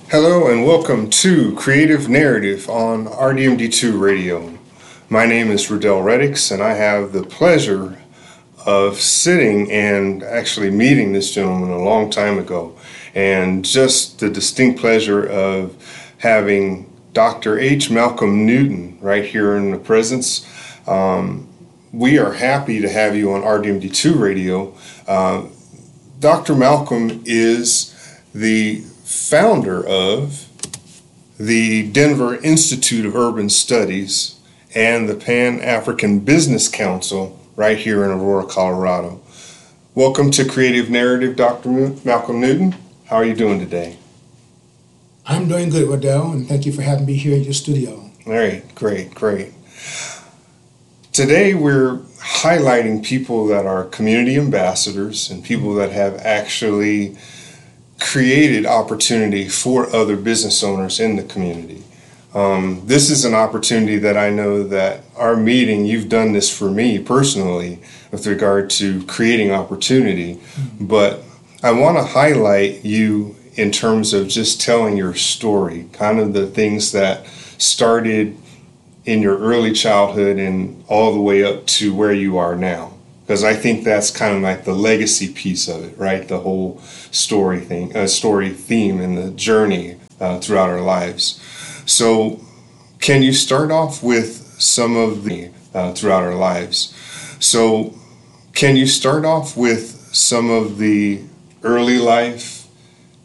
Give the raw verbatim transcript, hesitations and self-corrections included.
Hello and welcome to Creative Narrative on R D M D two Radio. My name is Riddell Reddix, and I have the pleasure of sitting and actually meeting this gentleman a long time ago, and just the distinct pleasure of having Doctor H. Malcolm Newton right here in the presence. Um, we are happy to have you on R D M D two Radio. Uh, Doctor Malcolm is the founder of the Denver Institute of Urban Studies and the Pan-African Business Council right here in Aurora, Colorado. Welcome to Creative Narrative, Doctor Malcolm Newton. How are you doing today? I'm doing good, Riddell, and thank you for having me here in your studio. All right, great, great. Today we're highlighting people that are community ambassadors and people that have actually created opportunity for other business owners in the community. Um, this is an opportunity that I know that our meeting, you've done this for me personally with regard to creating opportunity, mm-hmm. but I want to highlight you in terms of just telling your story, kind of the things that started in your early childhood and all the way up to where you are now. Because I think that's kind of like the legacy piece of it, right? The whole story thing, uh, story theme and the journey uh, throughout our lives. So can you start off with some of the, uh, throughout our lives. So can you start off with some of the early life